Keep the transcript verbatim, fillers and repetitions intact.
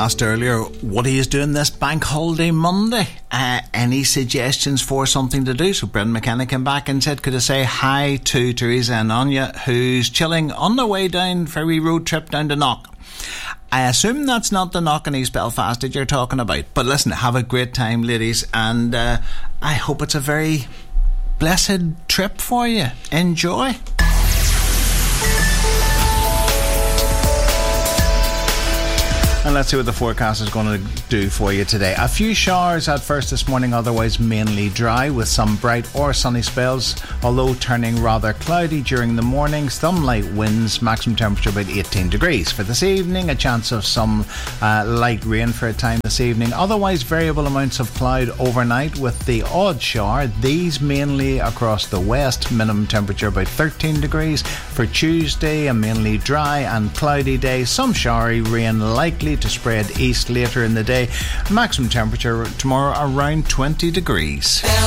asked earlier what he is doing this bank holiday Monday. Uh, any suggestions for something to do? So Brendan McKenna came back and said, could I say hi to Teresa and Anya, who's chilling on their way down for a wee road trip down to Knock. I assume that's not the Knock in East Belfast that you're talking about. But listen, have a great time, ladies, and uh, I hope it's a very blessed trip for you. Enjoy. And let's see what the forecast is going to do for you today. A few showers at first this morning, otherwise mainly dry with some bright or sunny spells, although turning rather cloudy during the morning. Some light winds, maximum temperature about eighteen degrees. For this evening, a chance of some uh, light rain for a time this evening. Otherwise, variable amounts of cloud overnight with the odd shower. These mainly across the west, minimum temperature about thirteen degrees. For Tuesday, a mainly dry and cloudy day. Some showery rain likely to spread east later in the day. Maximum temperature tomorrow around twenty degrees.